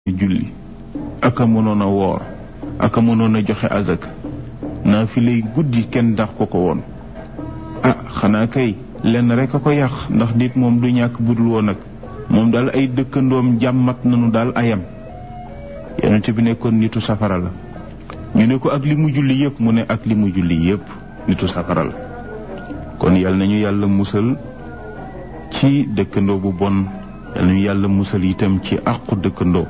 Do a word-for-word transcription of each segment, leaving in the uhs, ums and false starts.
julli aka mënoon a woor aka mënoon a joxe azaka naa fi lay guddi kenn dax ko ko woon ah xanaa kay lenn rek a ko yàq ndax nit moom du ñàkk budul woon nag moom daal ay dëkkandoom jàmmat nañu daal ayam yonent bi nekkoon nitu safara la ñu ne ko ak li mu julli yëpp mu ne ak li mu julli yëpp nitu safara la kon yal nañu yàlla musal ci dëkkandoo bu bon yal nañu yàlla musal itam ci àqu dëkkandoo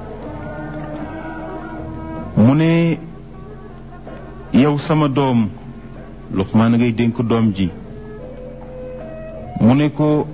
mu ne yow sama doom Luqmaan ngay dénk doom ji mu ne ko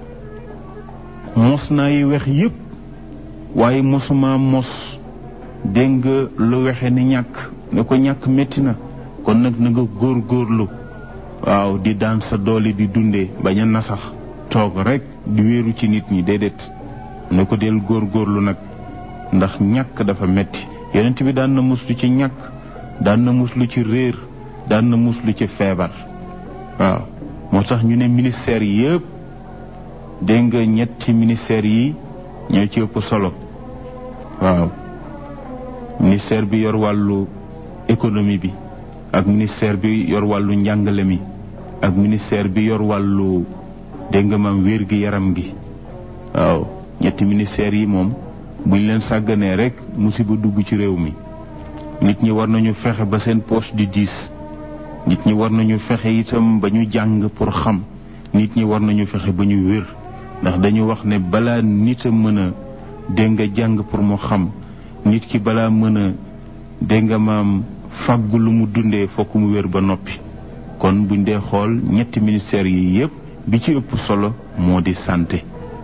mos naa yi wex yëpp waaye mosuma mos dégg nga lu wexe ni ñàkk ne ko ñàkk métti na kon nag na nga góor góorlu waaw di daan sa doole di dundee bañ a nasax toog rek di wéeru ci nit ñi déedéet ne ko del góor góorlu nag ndax ñàkk dafa metti yonent bi daan na muslu ci ñàkk daan na muslu ci réer daan na muslu ci feebar waaw moo tax ñu ne ministère yëpp dégg nga ñetti ministère yi ñoo ci ëpp solo waaw ministère bi yor wàllu économie bi ak ministère bi yor wàllu njàngale mi ak ministère bi yor wàllu dégg nga maam wér gi yaram gi waaw ñetti ministère yi moom buñ leen sàgganee rek musiba dugg ci réew mi nit ñi war nañu fexe ba seen poche di diis nit ñi war nañu fexe itam ba ñu jàng pour xam nit ñi war nañu fexe ba ñu wér ndax dañu wax ne balaa nit a mën a dégg nga jàng pour mu xam nit ki balaa mën a dégg nga maam fàggu lu mu dundee fokk mu wér ba noppi kon buñ dee xool ñetti ministères yi yépp bi ci ëpp solo moo di santé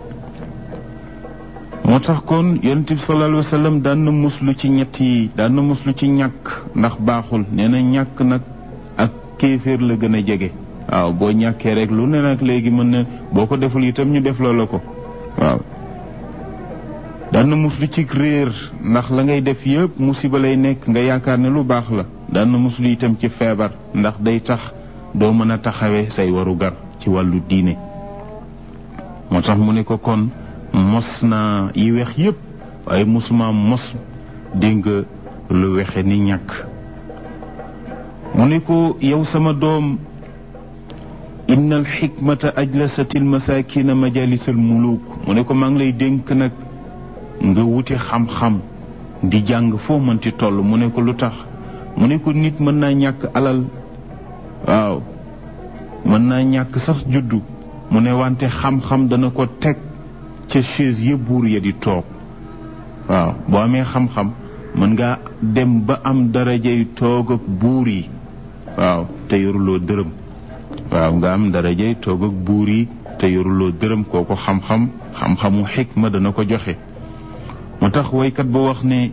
moo tax kon yonent bi sallallahu alayhi wa sallam daan na muslu ci ñett yi daan na muslu ci ñàkk ndax baaxul nee na ñàkk nag ak kéeféer la gën a jege waaw boo ñàkkee rek lu ne nag léegi mën na boo ko deful itam ñu def loola ko waaw daan na muslu ci réer ndax la ngay def yëpp musiba lay nekk nga yaakaar ne lu baax la daan na muslu itam ci feebar ndax day tax doo mën a taxawee say waru gar ci wàllu diine moo tax mu ne ko kon mos naa yi wex yëpp waaye mosuma mos dégg nga lu wexe ni ñàkk mu ne ko yow sama doom inna al xikmata ajlasat al masakina majalis al muluk mu ne ko maa ngi lay dénk nag nga wuti xam-xam di jàng foo mënti toll mu ne ko lu tax mu ne ko nit mën naa ñàkk alal waaw mën naa ñàkk sax juddu mu ne wante xam-xam dana ko teg ca chaise ya buur ya di toog waaw boo amee xam-xam mën ngaa dem ba am darajay toog ak buur yi waaw te yoruloo dërëm waaw nga am darajay toog ak buur yi te yoruloo dërëm kooku xam-xam xam-xamu xikma dana ko joxe moo tax waykat ba wax ne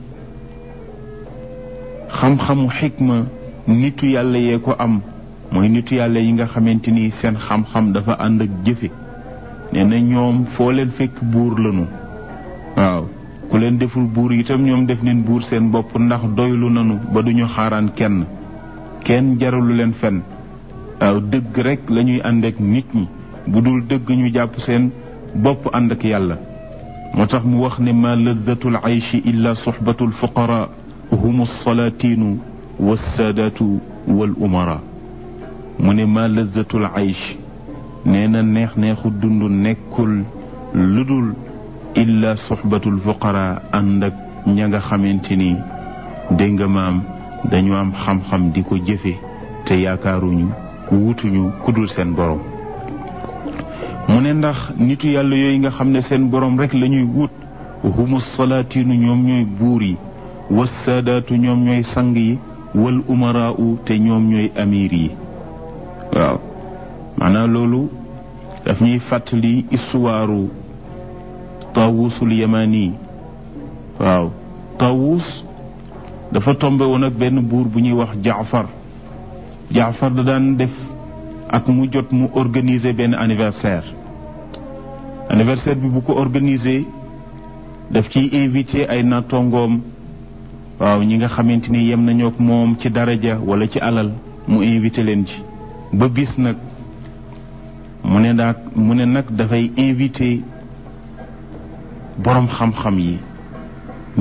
xam-xamu xikma nitu yàlla yee ko am mooy nitu yàlla yi nga xamante ni seen xam-xam dafa ànd ak jëfe nee na ñoom foo leen fekk buur lanu waaw ku leen deful buur itam ñoom def neen buur seen bopp ndax doylu nanu ba duñu xaaraan kenn kenn jaralu leen fen waaw dëgg rek lañuy ànd ak nit ñi bu dul dëgg ñu jàpp seen bopp ànd ak yàlla moo tax mu wax ne ma laddatul ayshi illa soxbatul fuqara humu salaatinu wassaadaatu wal umara mu ne ma laddatul ayshi nee na neex neexu dund nekkul lu dul illa soxbatul fuqara ànd ak ña nga xamante ni dégg nga maam dañu am xam-xam di ko jëfe te yaakaaruñu wutuñu ku dul seen borom mu ne ndax nitu yàlla yooyu nga xam ne seen borom rek la ñuy wut humu salaatinu ñoom ñooy buur yi wassaadaatu ñoom ñooy sang yi wal umaraau te ñoom ñooy amiir yi waaw maanaam loolu daf ñuy fàttali istuwaaru Taawusul Yamani waaw Taawus dafa tombe woon ak benn buur bu ñuy wax Jaafar Jaafar da daan def ak mu jot mu organiser benn anniversaire anniversaire bi bu ko organiser daf ciy invité ay nattongoom waaw ñi nga xamante ni yem nañoo ak moom ci daraja wala ci alal mu invité leen ci ba bis nag mu ne nag mu ne nag dafay invité boroom xam-xam yi